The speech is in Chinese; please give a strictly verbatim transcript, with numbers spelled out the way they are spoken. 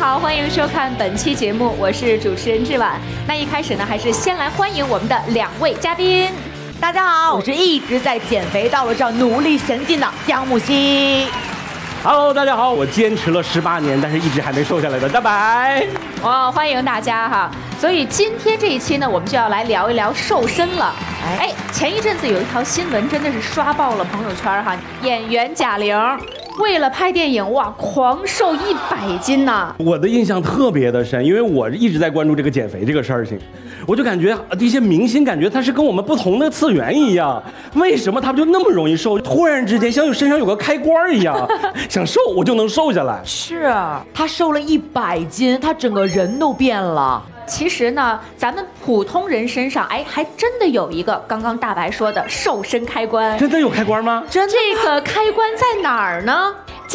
好，欢迎收看本期节目，我是主持人志婉。那一开始呢，还是先来欢迎我们的两位嘉宾。 大家好，我是一直在减肥道路上努力前进的江木希。 Hello， 大家好，我坚持了十八年，但是一直还没瘦下来的大白。 哇，欢迎大家哈！所以今天这一期呢，我们就要来聊一聊瘦身了。哎，前一阵子有一条新闻真的是刷爆了朋友圈哈，演员贾玲为了拍电影哇，狂瘦一百斤呐！ 我的印象特别的深，因为我一直在关注这个减肥这个事儿情。我就感觉这些明星感觉他是跟我们不同的次元一样，为什么他们就那么容易瘦？突然之间像有身上有个开关一样，想瘦我就能瘦下来。 是啊，他瘦了一百斤，他整个人都变了。 其实呢，咱们普通人身上，哎，还真的有一个刚刚大白说的瘦身开关。 真的有开关吗？ 真的，这个开关在哪儿呢？